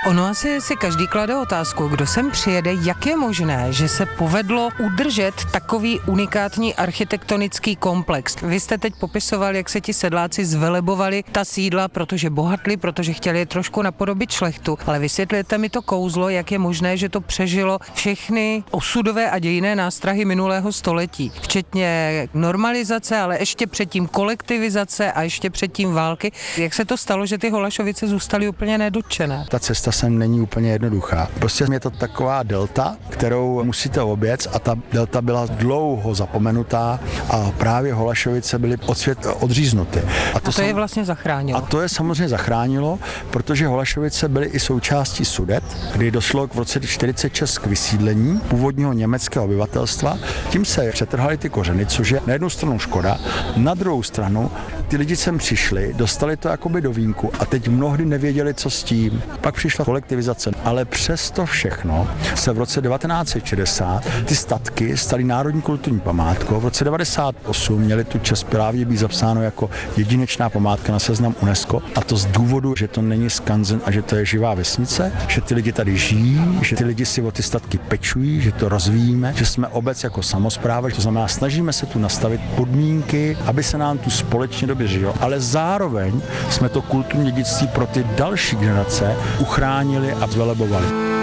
Ono asi si každý klade otázku, kdo sem přijede, jak je možné, že se povedlo udržet takový unikátní architektonický komplex. Vy jste teď popisoval, jak se ti sedláci zvelebovali ta sídla, protože bohatli, protože chtěli je trošku napodobit šlechtu, ale vysvětlete mi to kouzlo, jak je možné, že to přežilo všechny osudové a dějinné nástrahy minulého století, včetně normalizace, ale ještě předtím kolektivizace a ještě předtím války. Jak se to stalo, že ty Holašovice zůstaly úplně nedotčené? Ta cesta sem není úplně jednoduchá. Prostě je to taková delta, kterou musíte objet, a ta delta byla dlouho zapomenutá a právě Holašovice byly od světa odříznuty. A to je vlastně zachránilo. A to je samozřejmě zachránilo, protože Holašovice byly i součástí Sudet, kdy došlo v roce 1946 k vysídlení původního německého obyvatelstva. Tím se přetrhaly ty kořeny, což je na jednu stranu škoda, na druhou stranu ty lidi sem přišli, dostali to jakoby do vínku a teď mnohdy nevěděli, co s tím. Pak přišla kolektivizace, ale přesto všechno se v roce 1960 ty statky staly národní kulturní památkou. V roce 1998 měli tu čest právě být zapsáno jako jedinečná památka na seznam UNESCO, a to z důvodu, že to není skanzen a že to je živá vesnice, že ty lidi tady žijí, že ty lidi si o ty statky pečují, že to rozvíjíme, že jsme obec jako samospráva, to znamená, snažíme se tu nastavit podmínky, aby se nám tu společně dobře žilo, ale zároveň jsme to kulturní dědictví pro ty další generace uchránili a zvelebovali.